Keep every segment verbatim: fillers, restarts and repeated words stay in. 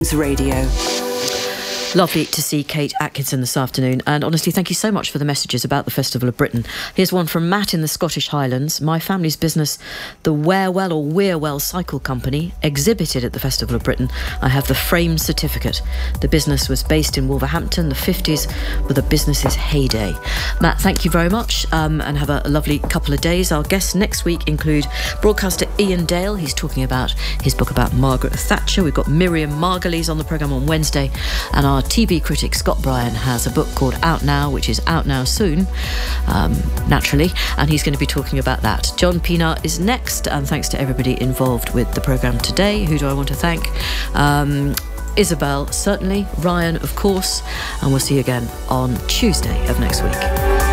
Radio. Lovely to see Kate Atkinson this afternoon, and honestly thank you so much for the messages about the Festival of Britain. Here's one from Matt in the Scottish Highlands. My family's business, the Wearwell or Wearwell Cycle Company, exhibited at the Festival of Britain. I have the frame certificate. The business was based in Wolverhampton. The fifties were the business's heyday. Matt, thank you very much, um, and have a lovely couple of days. Our guests next week include broadcaster Ian Dale. He's talking about his book about Margaret Thatcher. We've got Miriam Margolyes on the programme on Wednesday, and our T V critic Scott Bryan has a book called Out Now, which is out now soon, um, naturally, and he's going to be talking about that. John Pienaar is next, and thanks to everybody involved with the programme today. Who do I want to thank? Um, Isabel, certainly, Ryan, of course, and we'll see you again on Tuesday of next week.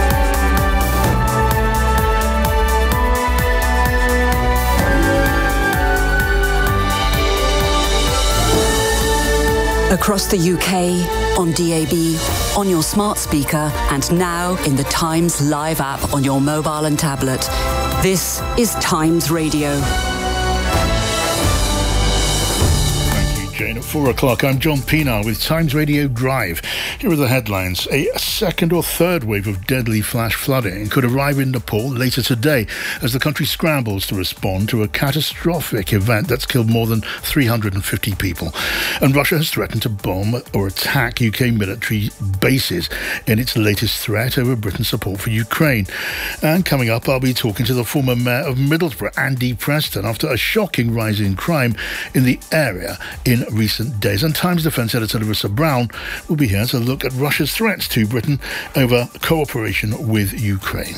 Across the U K, on D A B, on your smart speaker, and now in the Times Live app on your mobile and tablet. This is Times Radio. Jane, at four o'clock, I'm John Pienaar with Times Radio Drive. Here are the headlines. A second or third wave of deadly flash flooding could arrive in Nepal later today as the country scrambles to respond to a catastrophic event that's killed more than three hundred fifty people. And Russia has threatened to bomb or attack U K military bases in its latest threat over Britain's support for Ukraine. And coming up, I'll be talking to the former mayor of Middlesbrough, Andy Preston, after a shocking rise in crime in the area in recent days. And Times Defence editor Larissa Brown will be here to look at Russia's threats to Britain over cooperation with Ukraine.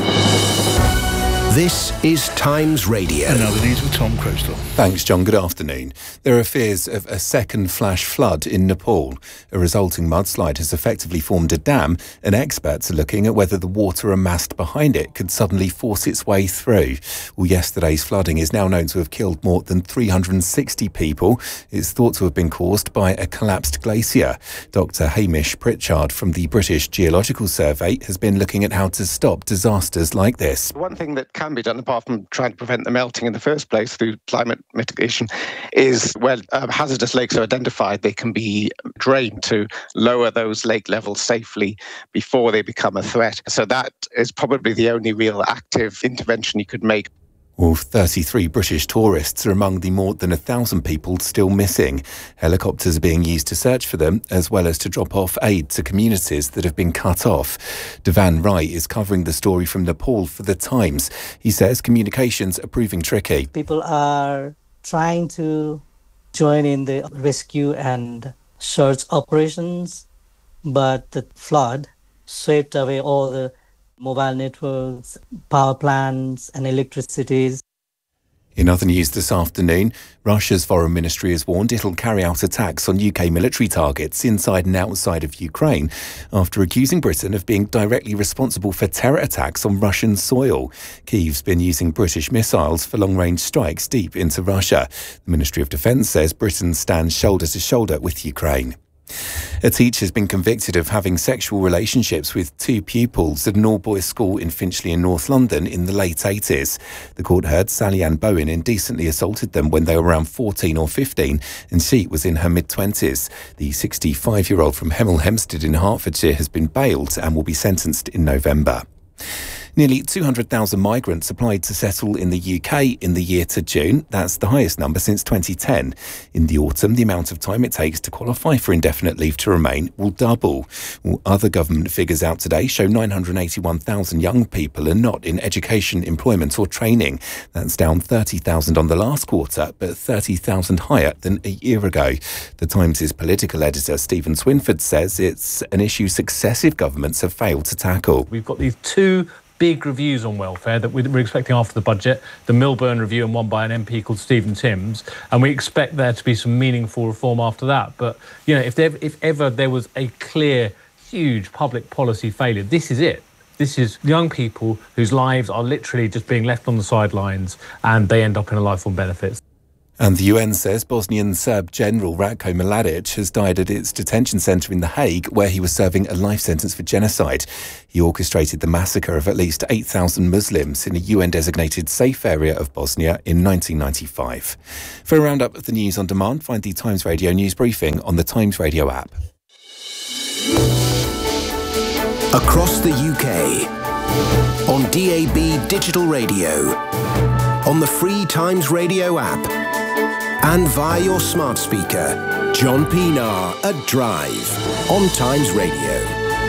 This is Times Radio. And now the news with Tom Crostle. Thanks, John. Good afternoon. There are fears of a second flash flood in Nepal. A resulting mudslide has effectively formed a dam, and experts are looking at whether the water amassed behind it could suddenly force its way through. Well, yesterday's flooding is now known to have killed more than three hundred sixty people. It's thought to have been caused by a collapsed glacier. Doctor Hamish Pritchard from the British Geological Survey has been looking at how to stop disasters like this. One thing that can be done, apart from trying to prevent the melting in the first place through climate mitigation, is where uh, hazardous lakes are identified, they can be drained to lower those lake levels safely before they become a threat. So that is probably the only real active intervention you could make. Well, thirty-three British tourists are among the more than a thousand people still missing. Helicopters are being used to search for them, as well as to drop off aid to communities that have been cut off. Devan Rai is covering the story from Nepal for The Times. He says communications are proving tricky. People are trying to join in the rescue and search operations, but the flood swept away all the mobile networks, power plants and electricities. In other news this afternoon, Russia's foreign ministry has warned it'll carry out attacks on U K military targets inside and outside of Ukraine after accusing Britain of being directly responsible for terror attacks on Russian soil. Kyiv's been using British missiles for long-range strikes deep into Russia. The Ministry of Defence says Britain stands shoulder to shoulder with Ukraine. A teacher has been convicted of having sexual relationships with two pupils at an all-boys school in Finchley in North London in the late eighties. The court heard Sally Ann Bowen indecently assaulted them when they were around fourteen or fifteen, and she was in her mid-twenties. The sixty-five-year-old from Hemel Hempstead in Hertfordshire has been bailed and will be sentenced in November. Nearly two hundred thousand migrants applied to settle in the U K in the year to June. That's the highest number since twenty ten. In the autumn, the amount of time it takes to qualify for indefinite leave to remain will double. Well, other government figures out today show nine hundred eighty-one thousand young people are not in education, employment or training. That's down thirty thousand on the last quarter, but thirty thousand higher than a year ago. The Times' political editor Stephen Swinford says it's an issue successive governments have failed to tackle. We've got these two big reviews on welfare that we're expecting after the budget, the Milburn review and one by an M P called Stephen Timms, and we expect there to be some meaningful reform after that. But, you know, if, there, if ever there was a clear, huge public policy failure, this is it. This is young people whose lives are literally just being left on the sidelines and they end up in a life on benefits. And the U N says Bosnian Serb General Ratko Mladic has died at its detention centre in The Hague, where he was serving a life sentence for genocide. He orchestrated the massacre of at least eight thousand Muslims in a U N-designated safe area of Bosnia in nineteen ninety-five. For a roundup of the news on demand, find the Times Radio news briefing on the Times Radio app. Across the U K, on D A B digital radio, on the free Times Radio app, and via your smart speaker, John Pienaar at Drive on Times Radio.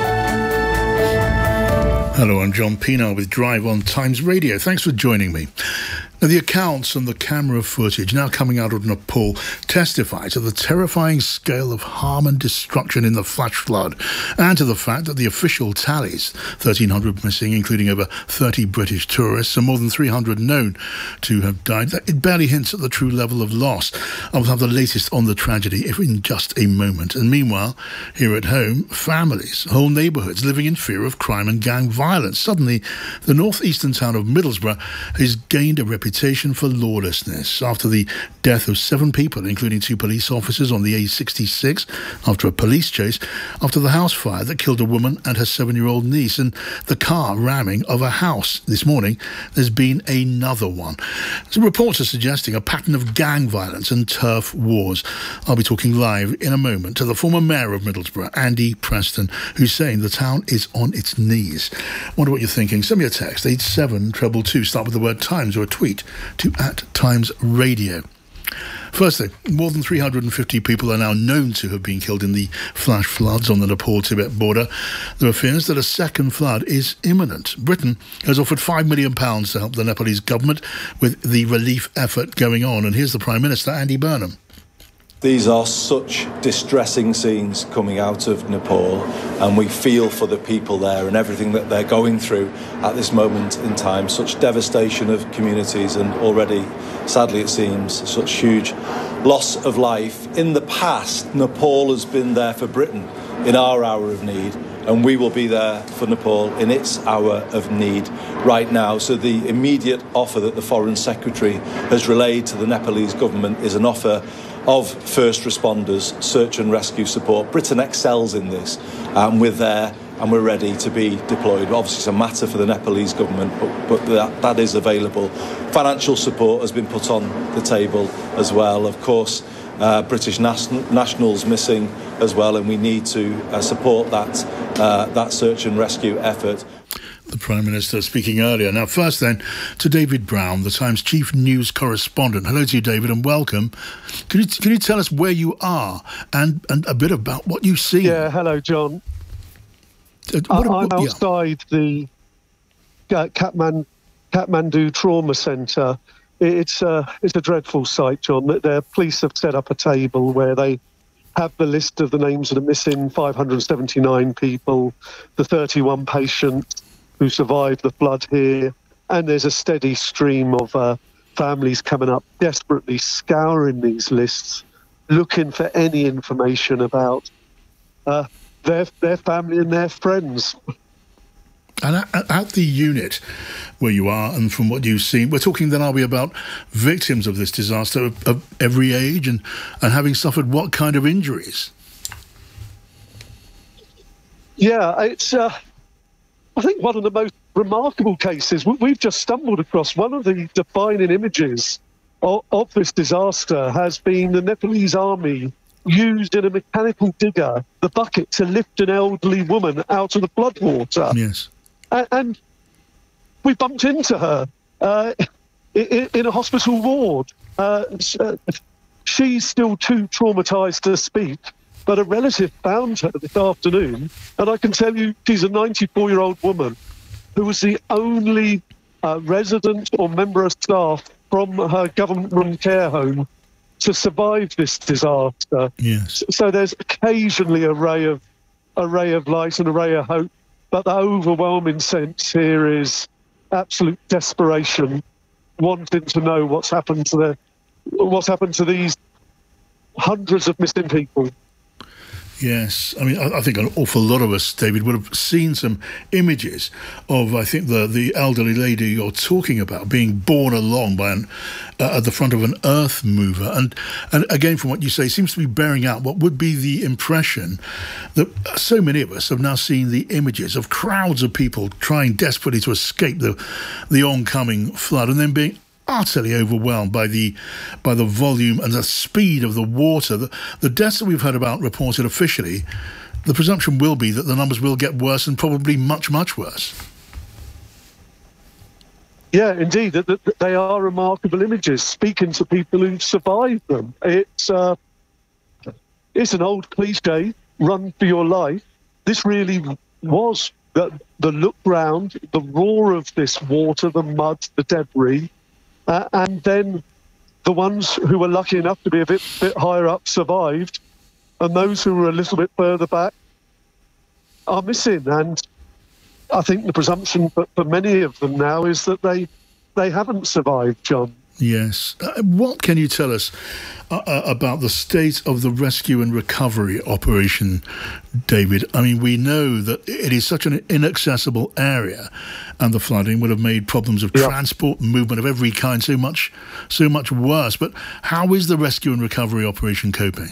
Hello, I'm John Pienaar with Drive on Times Radio. Thanks for joining me. Now, the accounts and the camera footage now coming out of Nepal testify to the terrifying scale of harm and destruction in the flash flood, and to the fact that the official tallies, thirteen hundred missing, including over thirty British tourists, and more than three hundred known to have died, it barely hints at the true level of loss. I will have the latest on the tragedy in just a moment. And meanwhile, here at home, families, whole neighbourhoods living in fear of crime and gang violence. Suddenly, the northeastern town of Middlesbrough has gained a reputation for lawlessness after the death of seven people, including two police officers on the A sixty-six, after a police chase, after the house fire that killed a woman and her seven-year-old niece, and the car ramming of a house. This morning, there's been another one. Some reports are suggesting a pattern of gang violence and turf wars. I'll be talking live in a moment to the former mayor of Middlesbrough, Andy Preston, who's saying the town is on its knees. Wonder what you're thinking. Send me a text, eight seven two two two, start with the word Times, or a tweet to at Times Radio. Firstly, more than three hundred fifty people are now known to have been killed in the flash floods on the Nepal-Tibet border. There are fears that a second flood is imminent. Britain has offered five million pounds to help the Nepalese government with the relief effort going on. And here's the Prime Minister, Andy Burnham. These are such distressing scenes coming out of Nepal, and we feel for the people there and everything that they're going through at this moment in time. Such devastation of communities, and already, sadly it seems, such huge loss of life. In the past, Nepal has been there for Britain in our hour of need, and we will be there for Nepal in its hour of need right now. So the immediate offer that the Foreign Secretary has relayed to the Nepalese government is an offer of first responders, search and rescue support. Britain excels in this, and we're there and we're ready to be deployed. Obviously, it's a matter for the Nepalese government, but, but that, that is available. Financial support has been put on the table as well. Of course, uh, British national, nationals missing as well, and we need to uh, support that, uh, that search and rescue effort. The Prime Minister speaking earlier. Now, first then, to David Brown, the Times chief news correspondent. Hello to you, David, and welcome. Can you can you tell us where you are and, and a bit about what you see? Yeah, hello, John. Uh, what, I'm what, outside yeah. the uh, Kathmandu, Kathmandu Trauma Centre. It's a, it's a dreadful sight, John. The police have set up a table where they have the list of the names of the missing five hundred seventy-nine people, the thirty-one patients who survived the flood here, and there's a steady stream of uh, families coming up, desperately scouring these lists, looking for any information about uh, their their family and their friends. And at, at the unit where you are, and from what you've seen, we're talking then, are we, about victims of this disaster of, of every age and, and having suffered what kind of injuries? Yeah, it's... Uh, I think one of the most remarkable cases, we've just stumbled across one of the defining images of, of this disaster has been the Nepalese army used in a mechanical digger, the bucket, to lift an elderly woman out of the floodwater. Yes. And, and we bumped into her uh, in, in a hospital ward. Uh, she's still too traumatised to speak, but a relative found her this afternoon, and I can tell you she's a ninety-four-year-old woman who was the only uh, resident or member of staff from her government-run care home to survive this disaster. Yes. So there's occasionally a ray of a ray of light and a ray of hope, but the overwhelming sense here is absolute desperation, wanting to know what's happened to the what's happened to these hundreds of missing people. Yes, I mean, I, I think an awful lot of us, David, would have seen some images of, I think, the the elderly lady you're talking about being borne along by an uh, at the front of an earth mover, and and again, from what you say, seems to be bearing out what would be the impression that so many of us have now seen the images of crowds of people trying desperately to escape the the oncoming flood, and then being utterly overwhelmed by the by the volume and the speed of the water. The, the deaths that we've heard about reported officially, the presumption will be that the numbers will get worse, and probably much, much worse. Yeah, indeed. They are remarkable images, speaking to people who've survived them. It's, uh, it's an old cliche, run for your life. This really was the, the look round, the roar of this water, the mud, the debris. Uh, and then the ones who were lucky enough to be a bit bit higher up survived, and those who were a little bit further back are missing. And I think the presumption for, for many of them now is that they they haven't survived, John. Yes. Uh, what can you tell us uh, uh, about the state of the rescue and recovery operation, David? I mean, we know that it is such an inaccessible area, and the flooding would have made problems of yeah. transport and movement of every kind so much, so much worse. But how is the rescue and recovery operation coping?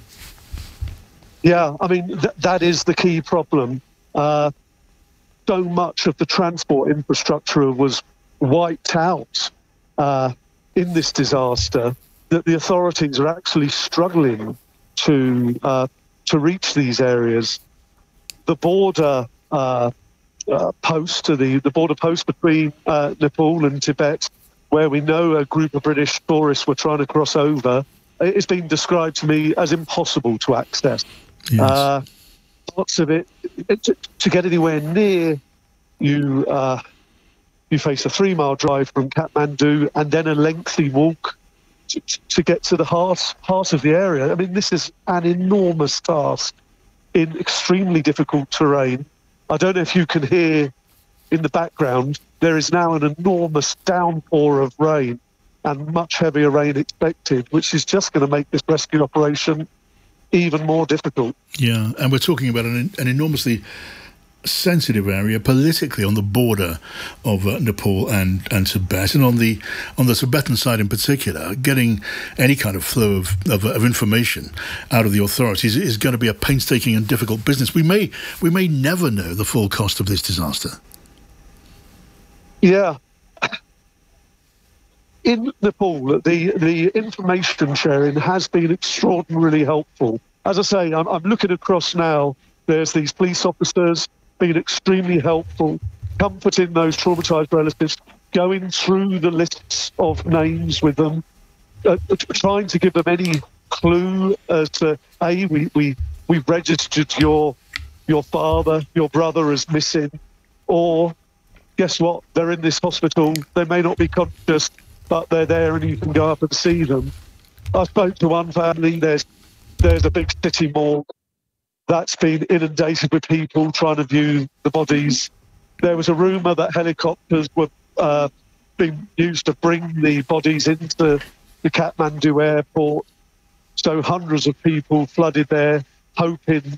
Yeah, I mean, th- that is the key problem. Uh, so much of the transport infrastructure was wiped out Uh, in this disaster, that the authorities are actually struggling to uh, to reach these areas. The border uh, uh, post, the, the border post between uh, Nepal and Tibet, where we know a group of British tourists were trying to cross over, it's been described to me as impossible to access. Yes. Uh, lots of it, it to, to get anywhere near you. Uh, You face a three-mile drive from Kathmandu and then a lengthy walk to, to get to the heart, heart of the area. I mean, this is an enormous task in extremely difficult terrain. I don't know if you can hear in the background, there is now an enormous downpour of rain and much heavier rain expected, which is just going to make this rescue operation even more difficult. Yeah, and we're talking about an, an enormously sensitive area politically on the border of uh, Nepal and, and Tibet, and on the on the Tibetan side in particular, getting any kind of flow of, of, of information out of the authorities is going to be a painstaking and difficult business. We may we may never know the full cost of this disaster. Yeah. In Nepal, the, the information sharing has been extraordinarily helpful. As I say, I'm, I'm looking across now, there's these police officers being extremely helpful, comforting those traumatised relatives, going through the lists of names with them, uh, trying to give them any clue as to, A, we, we, we've registered your, your father, your brother as missing, or guess what, they're in this hospital, they may not be conscious, but they're there and you can go up and see them. I spoke to one family, there's, there's a big city morgue that's been inundated with people trying to view the bodies. There was a rumour that helicopters were uh, being used to bring the bodies into the Kathmandu airport. So hundreds of people flooded there, hoping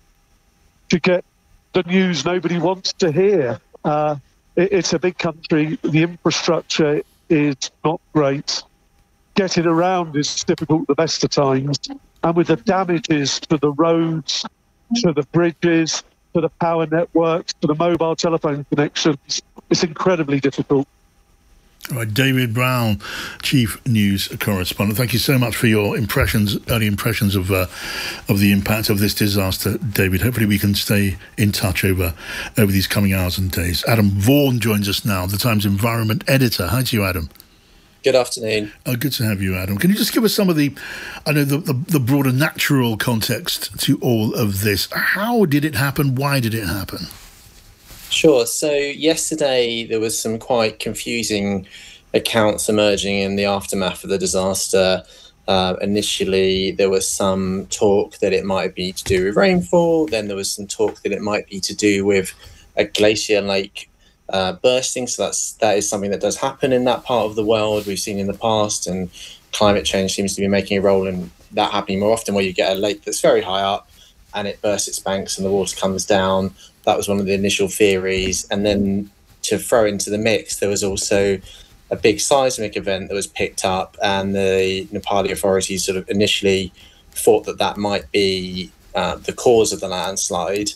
to get the news nobody wants to hear. Uh, it, it's a big country. The infrastructure is not great. Getting around is difficult the best of times. And with the damages to the roads, to the bridges, to the power networks, to the mobile telephone connections, it's incredibly difficult. All right, David Brown, Chief News Correspondent. Thank you so much for your impressions, early impressions of uh, of the impact of this disaster, David. Hopefully we can stay in touch over over these coming hours and days. Adam Vaughan joins us now, the Times Environment Editor. Hi to you, Adam. Good afternoon. Oh, good to have you, Adam. Can you just give us some of the, I know, the, the, the broader natural context to all of this? How did it happen? Why did it happen? Sure. So yesterday there was some quite confusing accounts emerging in the aftermath of the disaster. Uh, initially, there was some talk that it might be to do with rainfall. Then there was some talk that it might be to do with a glacier lake Uh, bursting. So that's that is something that does happen in that part of the world. We've seen in the past, and climate change seems to be making a role in that happening more often, where you get a lake that's very high up and it bursts its banks and the water comes down. That was one of the initial theories. And then to throw into the mix, there was also a big seismic event that was picked up, and the Nepali authorities sort of initially thought that that might be uh, the cause of the landslide.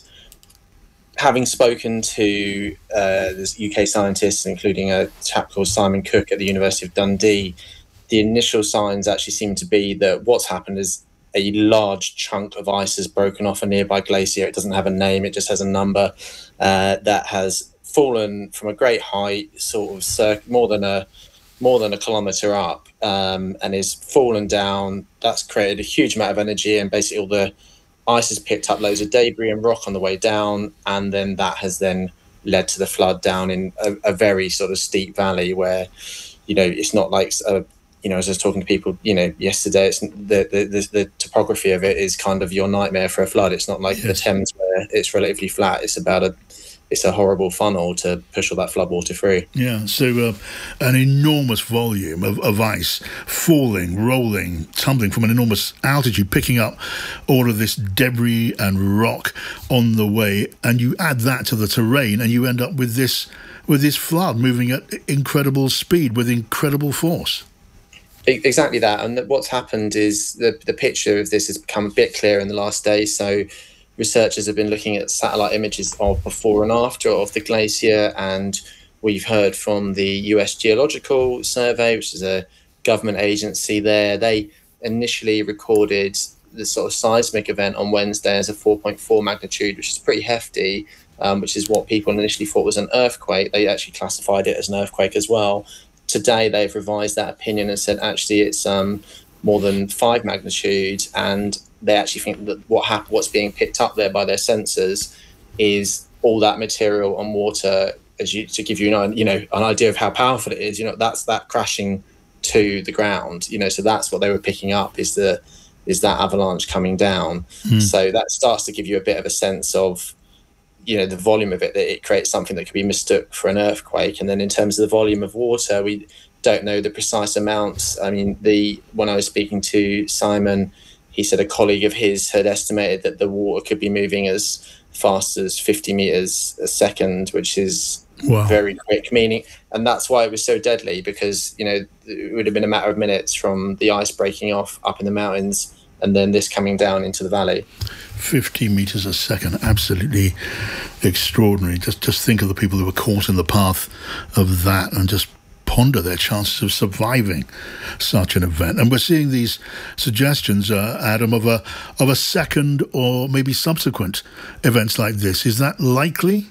Having spoken to uh, this U K scientists, including a chap called Simon Cook at the University of Dundee, the initial signs actually seem to be that what's happened is a large chunk of ice has broken off a nearby glacier. It doesn't have a name, it just has a number, uh, that has fallen from a great height, sort of circ- more than a more than a kilometre up, um, and is fallen down. That's created a huge amount of energy, and basically all the ice has picked up loads of debris and rock on the way down, and then that has then led to the flood down in a, a very sort of steep valley where, you know, it's not like a, you know, as I was talking to people, you know, yesterday, it's the the, the the topography of it is kind of your nightmare for a flood. It's not like yes. the Thames where it's relatively flat. It's about a it's a horrible funnel to push all that floodwater through. Yeah, so uh, an enormous volume of, of ice falling, rolling, tumbling from an enormous altitude, picking up all of this debris and rock on the way, and you add that to the terrain, and you end up with this with this flood moving at incredible speed with incredible force. Exactly that, and what's happened is the the picture of this has become a bit clearer in the last day. So researchers have been looking at satellite images of before and after of the glacier, and we've heard from the U S Geological Survey, which is a government agency there. They initially recorded the sort of seismic event on Wednesday as a four point four magnitude, which is pretty hefty, um, which is what people initially thought was an earthquake. They actually classified it as an earthquake as well. Today, they've revised that opinion and said actually it's um, more than five magnitude, and they actually think that what hap- what's being picked up there by their sensors is all that material on water. As you to give you an you know an idea of how powerful it is, you know that's that crashing to the ground. You know, so that's what they were picking up is the is that avalanche coming down. Mm. So that starts to give you a bit of a sense of, you know, the volume of it, that it creates something that could be mistook for an earthquake. And then in terms of the volume of water, we don't know the precise amounts. I mean, the when I was speaking to Simon, he said a colleague of his had estimated that the water could be moving as fast as fifty meters a second, which is wow. very quick, meaning, and that's why it was so deadly, because, you know, it would have been a matter of minutes from the ice breaking off up in the mountains and then this coming down into the valley. fifty meters a second, absolutely extraordinary. Just just think of the people who were caught in the path of that, and just ponder their chances of surviving such an event. And we're seeing these suggestions, uh, Adam, of a of a second or maybe subsequent events like this. Is that likely?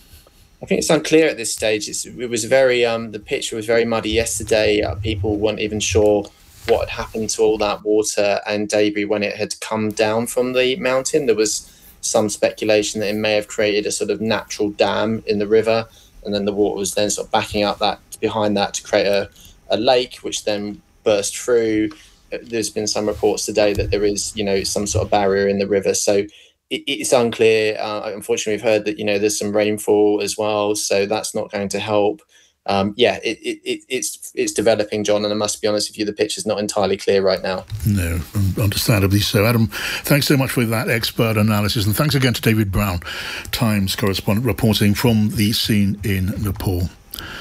I think it's unclear at this stage. It's, it was very um, the picture was very muddy yesterday. Uh, people weren't even sure what had happened to all that water and debris when it had come down from the mountain. There was some speculation that it may have created a sort of natural dam in the river, and then the water was then sort of backing up that behind that to create a, a lake, which then burst through. There's been some reports today that there is, you know, some sort of barrier in the river. So it, it's unclear. Uh, unfortunately, we've heard that, you know, there's some rainfall as well, so that's not going to help. Um, yeah, it, it, it's it's developing, John, and I must be honest with you, the picture's not entirely clear right now. No, understandably so. Adam, thanks so much for that expert analysis, and thanks again to David Brown, Times correspondent, reporting from the scene in Nepal.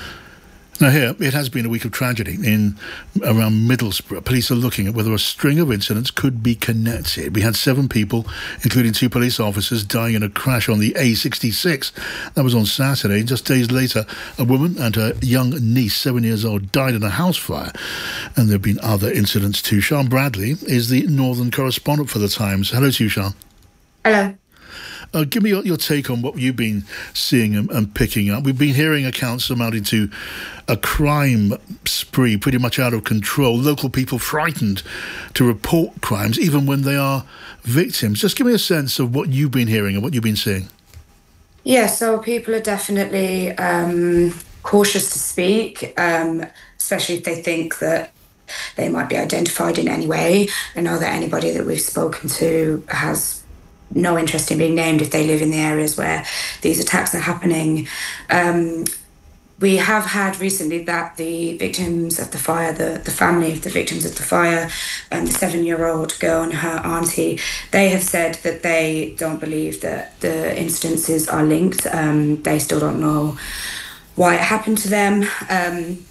Now here, it has been a week of tragedy in around Middlesbrough. Police are looking at whether a string of incidents could be connected. We had seven people, including two police officers, dying in a crash on the A sixty-six. That was on Saturday. Just days later, a woman and her young niece, seven years old, died in a house fire. And there have been other incidents too. Sian Bradley is the northern correspondent for The Times. Hello to you, Sian. Hello. Uh, give me your, your take on what you've been seeing and, and picking up. We've been hearing accounts amounting to a crime spree pretty much out of control. Local people frightened to report crimes, even when they are victims. Just give me a sense of what you've been hearing and what you've been seeing. Yeah, so people are definitely um, cautious to speak, um, especially if they think that they might be identified in any way. I know that anybody that we've spoken to has no interest in being named if they live in the areas where these attacks are happening. Um, we have had recently that the victims of the fire, the, the family of the victims of the fire, um, the seven-year-old girl and her auntie, they have said that they don't believe that the incidences are linked. Um, they still don't know why it happened to them. Um,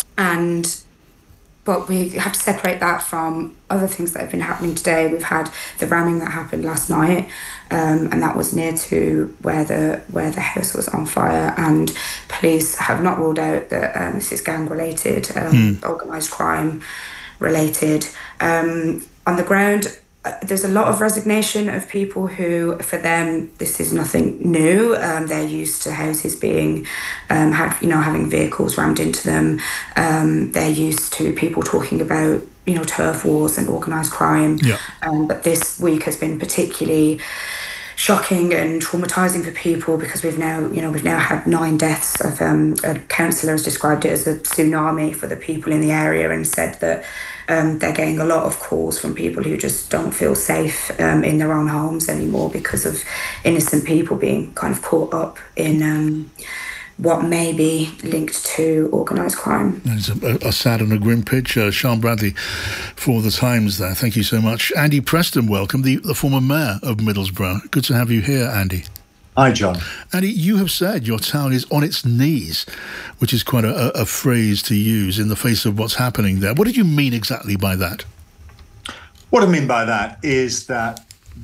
and But we have to separate that from other things that have been happening today. We've had the ramming that happened last night, um, and that was near to where the where the house was on fire. And police have not ruled out that um, this is gang related, um, mm. organised crime related. Um, on the ground, uh, there's a lot of resignation of people who, for them, this is nothing new. Um, they're used to houses being, um, have, you know, having vehicles rammed into them. Um, they're used to people talking about, you know, turf wars and organised crime. Yeah. Um, but this week has been particularly shocking and traumatising for people because we've now, you know, we've now had nine deaths. Of um, a councillor has described it as a tsunami for the people in the area and said that um, they're getting a lot of calls from people who just don't feel safe um, in their own homes anymore because of innocent people being kind of caught up in um, what may be linked to organised crime. It's a, a sad and a grim picture. Sian Bradley for The Times there. Thank you so much. Andy Preston, welcome, the, the former mayor of Middlesbrough. Good to have you here, Andy. Hi, John. Andy, you have said your town is on its knees, which is quite a, a phrase to use in the face of what's happening there. What did you mean exactly by that? What I mean by that is that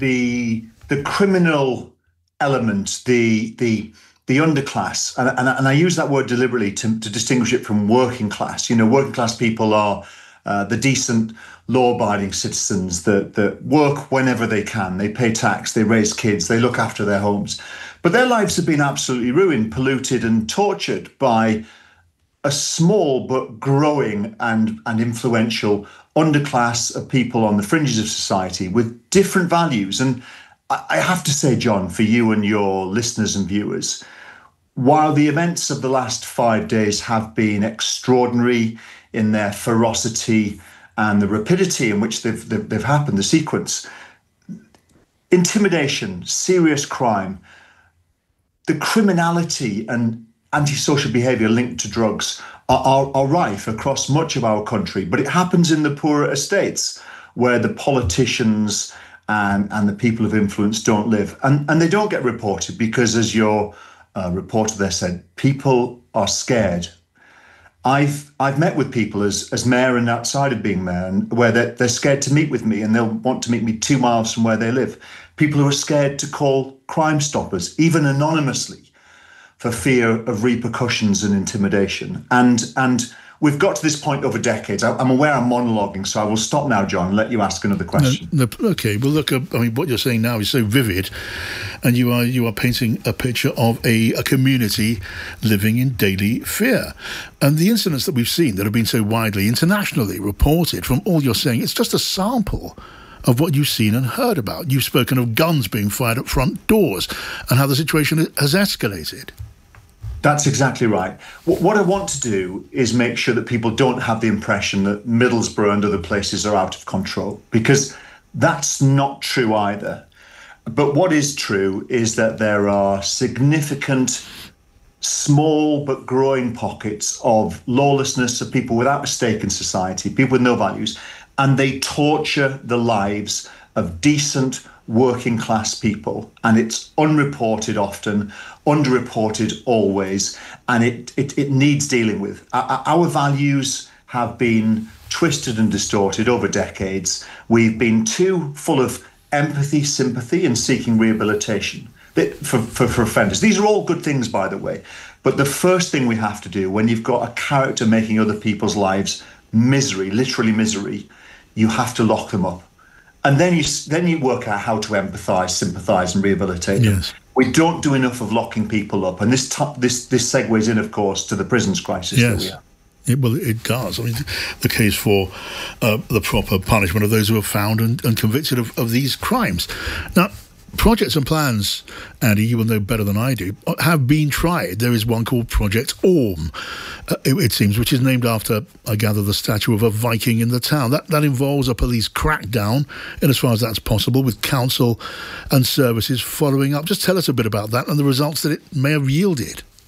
the the criminal element, the the the underclass, and, and, and I use that word deliberately to, to distinguish it from working class. You know, working class people are uh, the decent, law-abiding citizens that, that work whenever they can. They pay tax, they raise kids, they look after their homes. But their lives have been absolutely ruined, polluted and tortured by a small but growing and, and influential underclass of people on the fringes of society with different values. And I, I have to say, John, for you and your listeners and viewers, while the events of the last five days have been extraordinary in their ferocity and the rapidity in which they've, they've, they've happened, the sequence, intimidation, serious crime, the criminality and antisocial behaviour linked to drugs are, are, are rife across much of our country. But it happens in the poorer estates where the politicians and, and the people of influence don't live. And, and they don't get reported because, as your uh, reporter there said, people are scared. I've I've met with people as as mayor and outside of being mayor, and where they're, they're scared to meet with me, and they'll want to meet me two miles from where they live. People who are scared to call Crime Stoppers, even anonymously, for fear of repercussions and intimidation. And and we've got to this point over decades. I, I'm aware I'm monologuing, so I will stop now, John, and let you ask another question. No, no, okay, well, look, I mean, what you're saying now is so vivid, and you are you are painting a picture of a, a community living in daily fear. And the incidents that we've seen that have been so widely internationally reported, from all you're saying, it's just a sample of what you've seen and heard about. You've spoken of guns being fired at front doors and how the situation has escalated. That's exactly right. What I want to do is make sure that people don't have the impression that Middlesbrough and other places are out of control, because that's not true either. But what is true is that there are significant, small but growing pockets of lawlessness, of people without a stake in society, people with no values, and they torture the lives of decent, working class people, and it's unreported often, underreported always, and it, it, it needs dealing with. Our, our values have been twisted and distorted over decades. We've been too full of empathy, sympathy, and seeking rehabilitation for, for, for offenders. These are all good things, by the way, but the first thing we have to do when you've got a character making other people's lives misery, literally misery, you have to lock them up. And then you then you work out how to empathise, sympathise and rehabilitate them. Yes. We don't do enough of locking people up. And this t- this this segues in, of course, to the prisons crisis yes. that we have. It, well, it does. I mean, the case for uh, the proper punishment of those who are found and, and convicted of, of these crimes. Now, projects and plans, Andy, you will know better than I do, have been tried. There is one called Project Orm, uh, it, it seems, which is named after, I gather, the statue of a Viking in the town. That that involves a police crackdown, in as far as that's possible, with council and services following up. Just tell us a bit about that and the results that it may have yielded.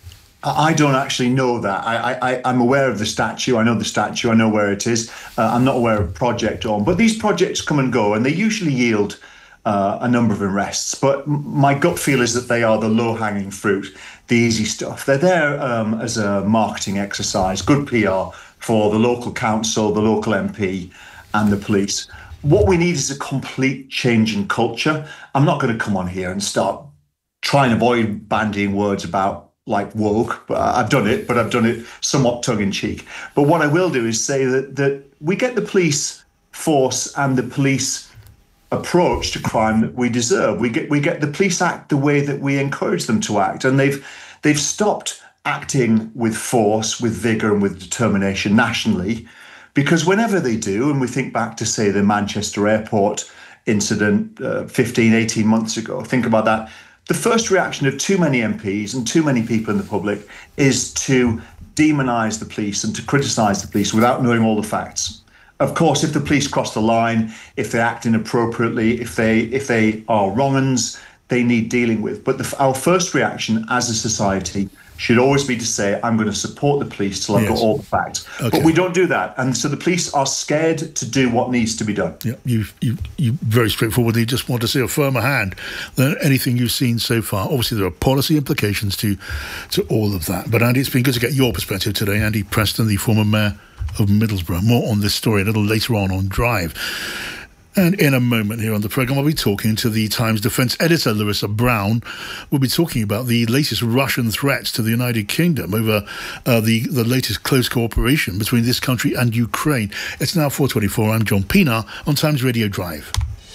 I don't actually know that. I, I, I'm aware of the statue. I know the statue. I know where it is. Uh, I'm not aware of Project Dawn. But these projects come and go, and they usually yield uh, a number of arrests. But my gut feel is that they are the low-hanging fruit, the easy stuff. They're there um, as a marketing exercise, good P R for the local council, the local M P, and the police. What we need is a complete change in culture. I'm not going to come on here and start trying to avoid bandying words about like woke, but I've done it, but I've done it somewhat tongue-in-cheek. But what I will do is say that that we get the police force and the police approach to crime that we deserve. We get we get the police act the way that we encourage them to act, and they've they've stopped acting with force, with vigour, and with determination nationally, because whenever they do, and we think back to say the Manchester Airport incident uh, fifteen, eighteen months ago, think about that. The first reaction of too many M Ps and too many people in the public is to demonise the police and to criticise the police without knowing all the facts. Of course, if the police cross the line, if they act inappropriately, if they if they are wrong-uns, they need dealing with. But the, our first reaction as a society should always be to say, I'm going to support the police till I've yes. got all the facts. Okay. But we don't do that. And so the police are scared to do what needs to be done. Yeah, you you you very straightforwardly just want to see a firmer hand than anything you've seen so far. Obviously, there are policy implications to, to all of that. But, Andy, it's been good to get your perspective today. Andy Preston, the former mayor of Middlesbrough. More on this story a little later on on Drive. And in a moment here on the programme, I'll be talking to the Times defence editor, Larissa Brown. We'll be talking about the latest Russian threats to the United Kingdom over uh, the, the latest close cooperation between this country and Ukraine. It's now four twenty-four. I'm John Pienaar on Times Radio Drive.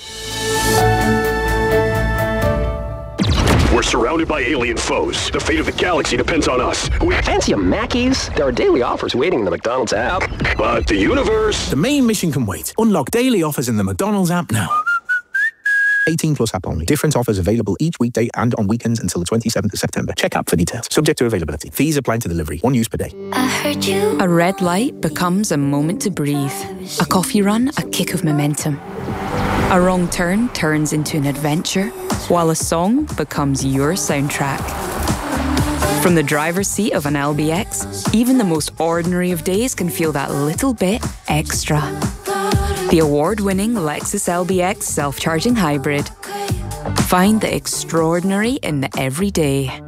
We're surrounded by alien foes. The fate of the galaxy depends on us. We fancy a Mackies? There are daily offers waiting in the McDonald's app. But the universe... The main mission can wait. Unlock daily offers in the McDonald's app now. eighteen plus app only. Different offers available each weekday and on weekends until the twenty-seventh of September. Check app for details. Subject to availability. Fees apply to delivery. One use per day. I heard you. A red light becomes a moment to breathe. A coffee run, a kick of momentum. A wrong turn turns into an adventure, while a song becomes your soundtrack. From the driver's seat of an L B X, even the most ordinary of days can feel that little bit extra. The award-winning Lexus L B X self-charging hybrid. Find the extraordinary in the everyday.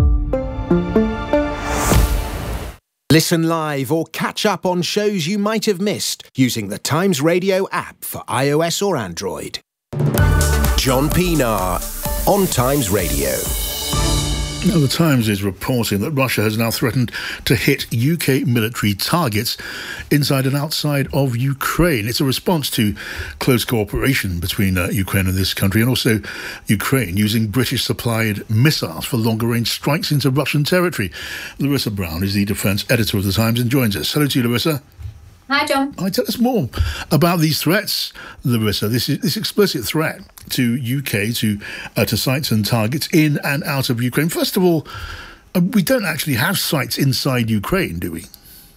Listen live or catch up on shows you might have missed using the Times Radio app for iOS or Android. John Pienaar on Times Radio. Now, the Times is reporting that Russia has now threatened to hit U K military targets inside and outside of Ukraine. It's a response to close cooperation between uh, Ukraine and this country, and also Ukraine using British-supplied missiles for longer-range strikes into Russian territory. Larissa Brown is the defence editor of the Times and joins us. Hello to you, Larissa. Hi, John. Right, tell us more about these threats, Larissa. This is this explicit threat to U K, to uh, to sites and targets in and out of Ukraine. First of all, uh, we don't actually have sites inside Ukraine, do we?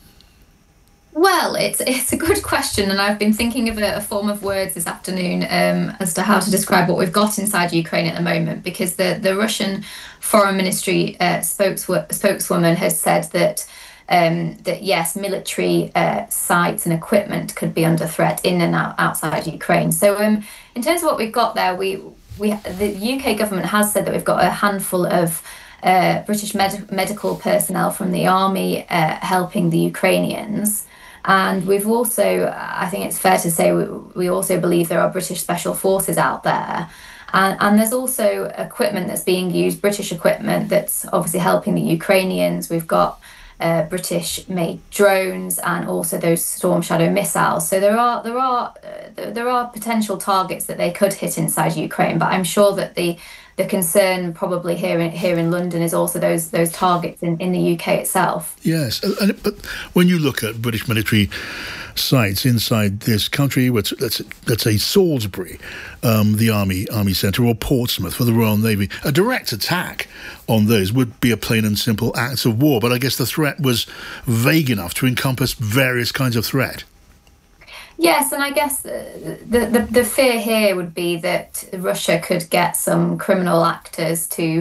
Well, it's it's a good question, and I've been thinking of a, a form of words this afternoon um, as to how to describe what we've got inside Ukraine at the moment, because the, the Russian Foreign Ministry uh, spokeswo- spokeswoman has said that Um, that yes, military uh, sites and equipment could be under threat in and out, outside Ukraine. So um, in terms of what we've got there, we we the U K government has said that we've got a handful of uh, British med- medical personnel from the army uh, helping the Ukrainians. And we've also, I think it's fair to say, we, we also believe there are British special forces out there. And, and there's also equipment that's being used, British equipment that's obviously helping the Ukrainians. We've got Uh, British-made drones and also those Storm Shadow missiles. So there are there are uh, there are potential targets that they could hit inside Ukraine. But I'm sure that the the concern probably here in here in London is also those those targets in, in the U K itself. Yes, and, but when you look at British military sites inside this country, let's let's, let's say Salisbury, um, the Army Army Centre, or Portsmouth for the Royal Navy, a direct attack on those would be a plain and simple act of war. But I guess the threat was vague enough to encompass various kinds of threat. Yes, and I guess the, the the fear here would be that Russia could get some criminal actors to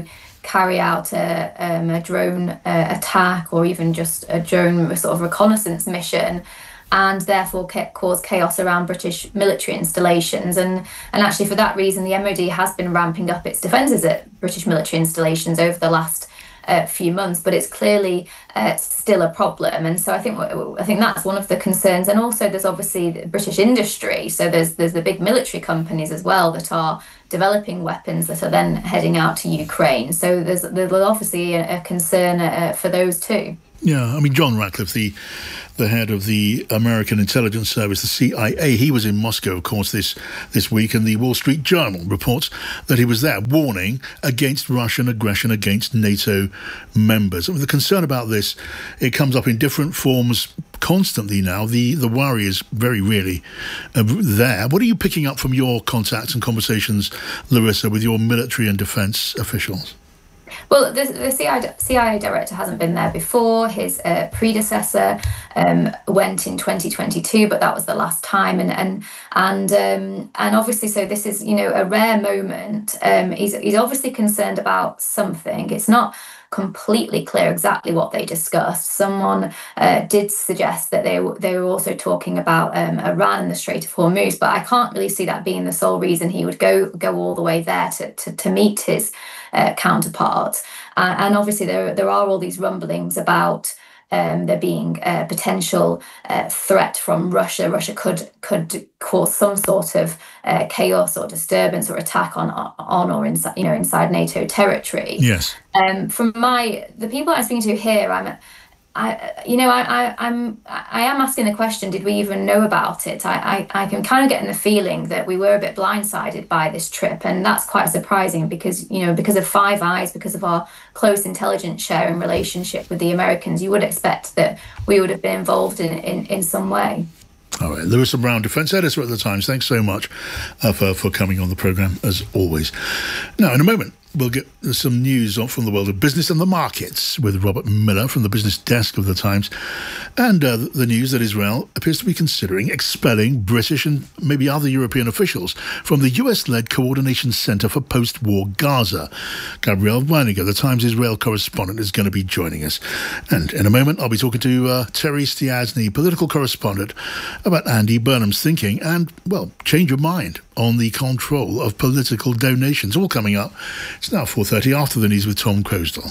carry out a, um, a drone uh, attack or even just a drone sort of reconnaissance mission, and therefore ca- cause chaos around British military installations. And, and actually for that reason, the M O D has been ramping up its defences at British military installations over the last uh, few months, but it's clearly uh, still a problem. And so I think I think that's one of the concerns. And also there's obviously the British industry. So there's there's the big military companies as well that are developing weapons that are then heading out to Ukraine. So there's there's obviously a, a concern uh, for those too. Yeah, I mean, John Ratcliffe, the the head of the American intelligence service, the C I A, he was in Moscow, of course, this this week, and the Wall Street Journal reports that he was there warning against Russian aggression against NATO members. I mean, the concern about this, it comes up in different forms constantly now. The, the worry is very really uh, there. What are you picking up from your contacts and conversations, Larissa, with your military and defence officials? Well, the, the C I A director hasn't been there before. His uh, predecessor um, went in twenty twenty-two, but that was the last time. And and and um, and obviously, so this is, you know, a rare moment. Um, he's he's obviously concerned about something. It's not completely clear exactly what they discussed. Someone uh, did suggest that they w- they were also talking about um, Iran and the Strait of Hormuz, but I can't really see that being the sole reason he would go go all the way there to to, to meet his uh, counterpart. Uh, and obviously there there are all these rumblings about Um, there being a potential uh, threat from Russia. Russia could could cause some sort of uh, chaos or disturbance or attack on on or inside you know inside NATO territory. Yes. Um, from my the people I'm speaking to here, I'm, I you know I, I I'm I am asking the question: did we even know about it? I, I I can kind of get the feeling that we were a bit blindsided by this trip, and that's quite surprising because you know because of Five Eyes, because of our close intelligence sharing relationship with the Americans, you would expect that we would have been involved in in, in some way. All right, Larissa Brown, Defence Editor at The Times, thanks so much uh, for, for coming on the programme, as always. Now, in a moment, we'll get some news from the world of business and the markets with Robert Miller from the business desk of The Times. And uh, the news that Israel appears to be considering expelling British and maybe other European officials from the U S-led Coordination Centre for Post-War Gaza. Gabrielle Weiniger, The Times Israel correspondent, is going to be joining us. And in a moment, I'll be talking to uh, Terry Stiasny, political correspondent, about Andy Burnham's thinking and, well, change of mind on the control of political donations. All coming up. It's now four thirty after the news with Tom Crosdell.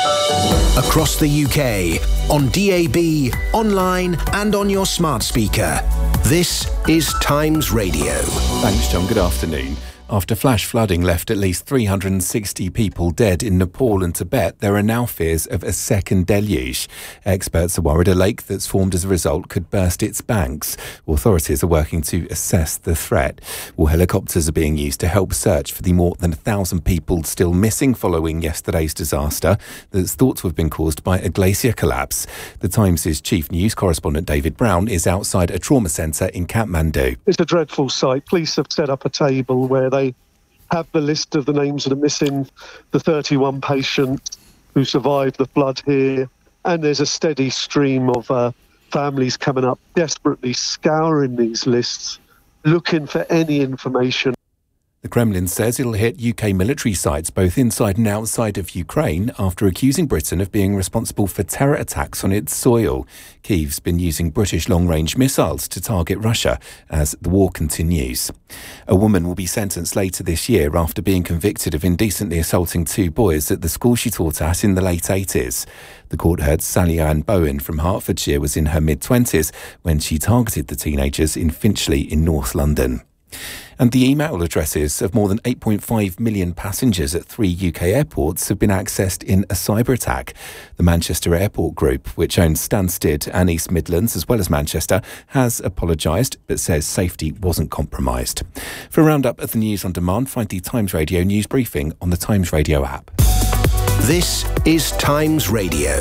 Across the U K, on D A B, online and on your smart speaker. This is Times Radio. Thanks, John. Good afternoon. After flash flooding left at least three hundred sixty people dead in Nepal and Tibet, there are now fears of a second deluge. Experts are worried a lake that's formed as a result could burst its banks. Authorities are working to assess the threat. Well, helicopters are being used to help search for the more than a thousand people still missing following yesterday's disaster that's thought to have been caused by a glacier collapse. The Times' chief news correspondent David Brown is outside a trauma centre in Kathmandu. It's a dreadful sight. Police have set up a table where they have the list of the names of the missing, the thirty-one patients who survived the flood here, and there's a steady stream of uh, families coming up, desperately scouring these lists, looking for any information. The Kremlin says it'll hit U K military sites both inside and outside of Ukraine after accusing Britain of being responsible for terror attacks on its soil. Kyiv's been using British long-range missiles to target Russia as the war continues. A woman will be sentenced later this year after being convicted of indecently assaulting two boys at the school she taught at in the late eighties. The court heard Sally Ann Bowen from Hertfordshire was in her mid-twenties when she targeted the teenagers in Finchley in North London. And the email addresses of more than eight point five million passengers at three U K airports have been accessed in a cyber attack. The Manchester Airport Group, which owns Stansted and East Midlands as well as Manchester, has apologised but says safety wasn't compromised. For a roundup of the news on demand, find the Times Radio news briefing on the Times Radio app. This is Times Radio.